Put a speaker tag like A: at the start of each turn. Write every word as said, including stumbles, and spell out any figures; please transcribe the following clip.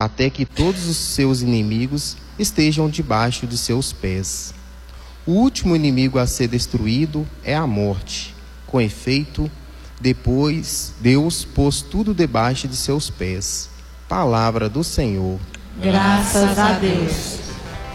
A: até que todos os seus inimigos estejam debaixo de seus pés. O último inimigo a ser destruído é a morte. Com efeito, depois Deus pôs tudo debaixo de seus pés. Palavra do Senhor.
B: Graças a Deus.